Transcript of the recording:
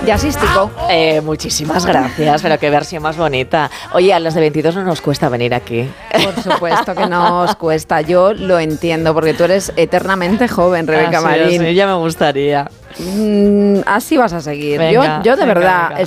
jazzístico. Muchísimas gracias, pero qué versión más bonita. Oye, a los de 22 no nos cuesta venir aquí. Por supuesto que no os cuesta, yo lo entiendo, porque tú eres eternamente joven, Rebeca Marín. Sí, ya me gustaría. Así vas a seguir. Venga, yo de verdad, venga.